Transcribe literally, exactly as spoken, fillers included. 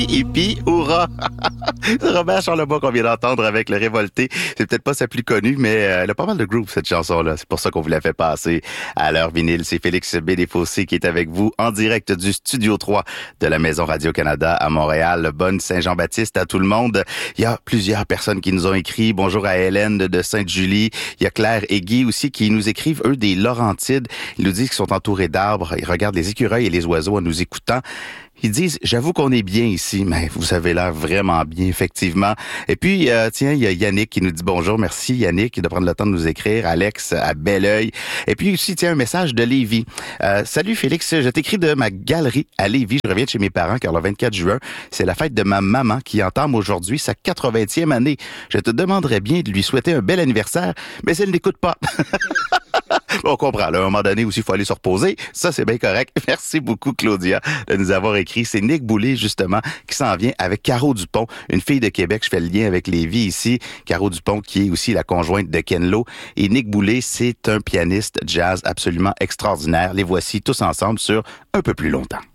Et puis, hurrah! C'est Robert Charlebois qu'on vient d'entendre avec Le Révolté. C'est peut-être pas sa plus connue, mais elle a pas mal de groove, cette chanson-là. C'est pour ça qu'on vous l'a fait passer à l'heure vinyle. C'est Félix Bédéfossé qui est avec vous en direct du Studio trois de la Maison Radio-Canada à Montréal. Bonne Saint-Jean-Baptiste à tout le monde. Il y a plusieurs personnes qui nous ont écrit. Bonjour à Hélène de Sainte-Julie. Il y a Claire et Guy aussi qui nous écrivent, eux, des Laurentides. Ils nous disent qu'ils sont entourés d'arbres. Ils regardent les écureuils et les oiseaux en nous écoutant. Ils disent, j'avoue qu'on est bien ici, mais vous avez l'air vraiment bien, effectivement. Et puis, euh, tiens, il y a Yannick qui nous dit bonjour. Merci Yannick de prendre le temps de nous écrire. Alex à Belleuil. Et puis aussi, tiens, un message de Lévis. Euh, Salut Félix, je t'écris de ma galerie à Lévis. Je reviens de chez mes parents car le vingt-quatre juin, c'est la fête de ma maman qui entame aujourd'hui sa quatre-vingtième année. Je te demanderais bien de lui souhaiter un bel anniversaire, mais elle n'écoute pas. On comprend, là, à un moment donné aussi, il faut aller se reposer. Ça, c'est bien correct. Merci beaucoup, Claudia, de nous avoir écrit. C'est Nick Boulay, justement, qui s'en vient avec Caro Dupont, une fille de Québec. Je fais le lien avec Lévis ici. Caro Dupont, qui est aussi la conjointe de Ken Lo. Et Nick Boulay, c'est un pianiste jazz absolument extraordinaire. Les voici tous ensemble sur Un peu plus longtemps.